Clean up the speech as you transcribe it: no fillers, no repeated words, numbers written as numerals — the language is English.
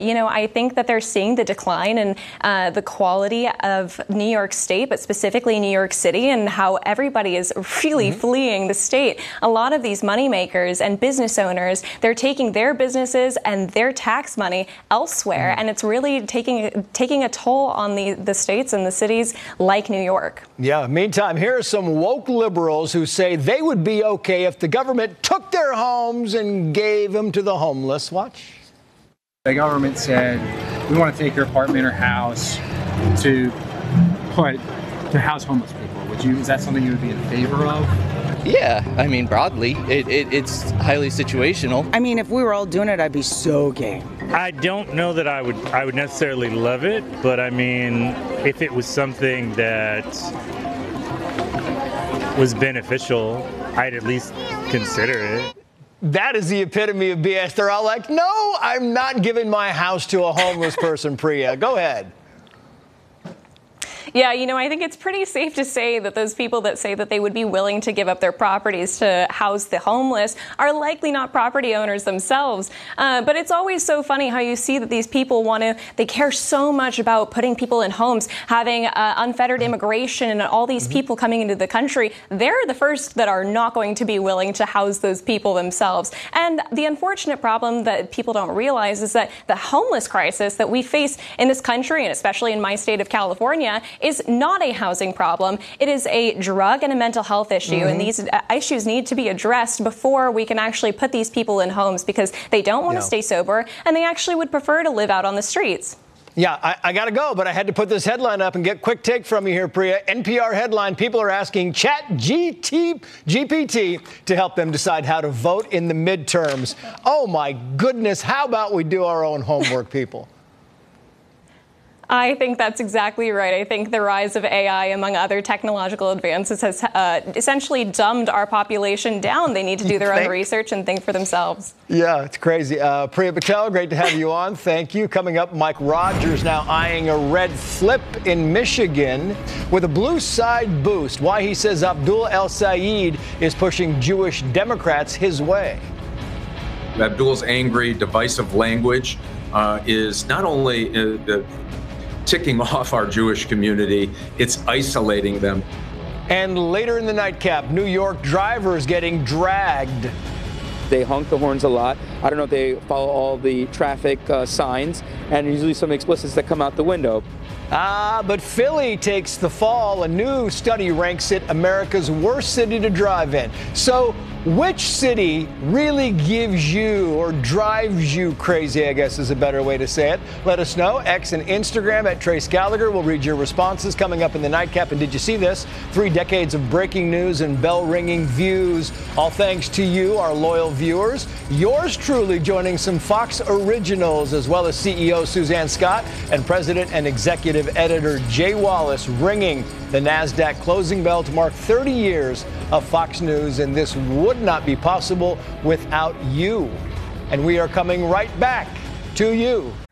You know, I think that they're seeing the decline in the quality of New York State, but specifically New York City, and how everybody is really fleeing the state. A lot of these moneymakers and business owners, they're taking their businesses and their tax money elsewhere, and it's really taking a toll on the states and the cities like New York. Yeah, meantime, here are some woke liberals who say they would be okay if the government took their homes and gave them to the homeless. Watch. The government said, we want to take your apartment or house to house homeless people. Is that something you would be in favor of? Yeah, I mean, broadly, it's highly situational. I mean, if we were all doing it, I'd be so game. I don't know that I would necessarily love it, but I mean, if it was something that was beneficial, I'd at least consider it. That is the epitome of BS. They're all like, no, I'm not giving my house to a homeless person, Priya. Go ahead. Yeah, you know, I think it's pretty safe to say that those people that say that they would be willing to give up their properties to house the homeless are likely not property owners themselves. But it's always so funny how you see that these people they care so much about putting people in homes, having unfettered immigration and all these people coming into the country. They're the first that are not going to be willing to house those people themselves. And the unfortunate problem that people don't realize is that the homeless crisis that we face in this country, and especially in my state of California, is not a housing problem. It is a drug and a mental health issue, and these issues need to be addressed before we can actually put these people in homes, because they don't want to stay sober, and they actually would prefer to live out on the streets. Yeah, I got to go, but I had to put this headline up and get a quick take from you here, Priya. NPR headline, people are asking ChatGPT to help them decide how to vote in the midterms. Oh, my goodness. How about we do our own homework, people? I think that's exactly right. I think the rise of AI, among other technological advances, has essentially dumbed our population down. They need to do their own research and think for themselves. Yeah, it's crazy. Priya Patel, great to have you on. Thank you. Coming up, Mike Rogers now eyeing a red flip in Michigan with a blue side boost. Why he says Abdul El-Sayed is pushing Jewish Democrats his way. Abdul's angry, divisive language is not only ticking off our Jewish community, it's isolating them. And later in the nightcap, New York drivers getting dragged. They honk the horns a lot. I don't know if they follow all the traffic signs, and usually some explicits that come out the window. But Philly takes the fall. A new study ranks it America's worst city to drive in. So which city really gives you or drives you crazy, I guess is a better way to say it? Let us know. X and Instagram at Trace Gallagher. We'll read your responses coming up in the nightcap. And did you see this? 3 decades of breaking news and bell-ringing views. All thanks to you, our loyal viewers. Yours truly joining some Fox originals, as well as CEO Suzanne Scott and President and Executive Editor Jay Wallace, ringing the NASDAQ closing bell to mark 30 years of Fox News, and this would not be possible without you. And we are coming right back to you.